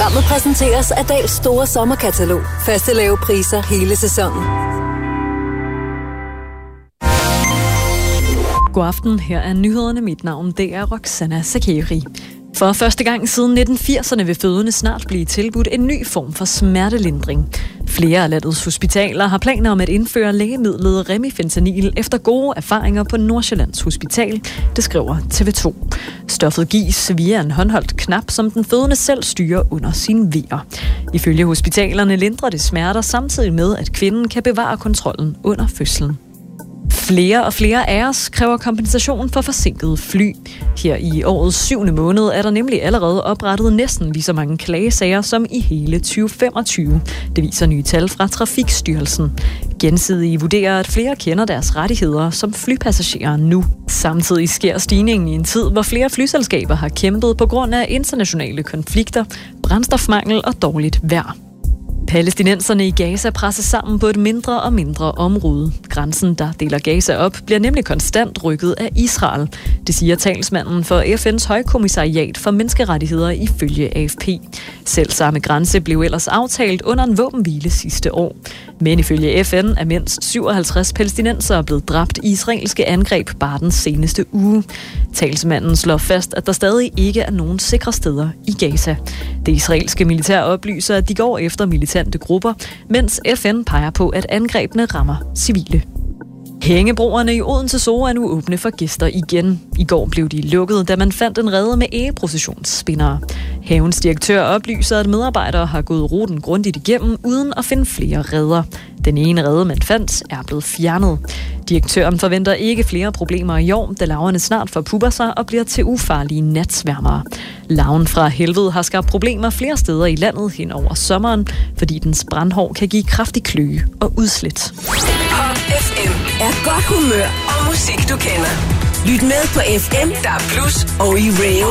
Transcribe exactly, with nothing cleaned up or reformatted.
Programmet præsenteres af Dals store sommerkatalog. Faste lave priser hele sæsonen. God aften, her er nyhederne. Mit navn, det er Roxana Zakeri. For første gang siden nitten firserne vil fødende snart blive tilbudt en ny form for smertelindring. Flere af landets hospitaler har planer om at indføre lægemidlet Remifentanil efter gode erfaringer på Nordsjællands Hospital, det skriver T V to. Stoffet gives via en håndholdt knap, som den fødende selv styrer under sine vejer. Ifølge hospitalerne lindrer det smerter samtidig med, at kvinden kan bevare kontrollen under fødslen. Flere og flere af os kræver kompensation for forsinkede fly. Her i årets syvende måned er der nemlig allerede oprettet næsten lige så mange klagesager som i hele tyve femogtyve. Det viser nye tal fra Trafikstyrelsen. Gensidige vurderer, at flere kender deres rettigheder som flypassagerer nu. Samtidig sker stigningen i en tid, hvor flere flyselskaber har kæmpet på grund af internationale konflikter, brændstofmangel og dårligt vejr. Palæstinenserne i Gaza presser sammen på et mindre og mindre område. Grænsen, der deler Gaza op, bliver nemlig konstant rykket af Israel. Det siger talsmanden for F N's højkommissariat for menneskerettigheder ifølge A F P. Selv samme grænse blev ellers aftalt under en våbenhvile sidste år. Men ifølge F N er mindst syvoghalvtreds palæstinensere blevet dræbt i israelske angreb bare den seneste uge. Talsmanden slår fast, at der stadig ikke er nogen sikre steder i Gaza. Det israelske militær oplyser, at de går efter militante grupper, mens F N peger på, at angrebene rammer civile. Hængebroerne i Odense Zoo er nu åbne for gæster igen. I går blev de lukket, da man fandt en rede med ægeprocessionsspindere. Havens direktør oplyser, at medarbejdere har gået ruten grundigt igennem, uden at finde flere reder. Den ene rede, man fandt, er blevet fjernet. Direktøren forventer ikke flere problemer i år, da larverne snart forpupper sig og bliver til ufarlige natsværmere. Larven fra helvede har skabt problemer flere steder i landet hen over sommeren, fordi dens brandhår kan give kraftig kløe og udslæt. Pop F M er godt humør og musik, du kender. Lyt med på F M, der er plus og i radio.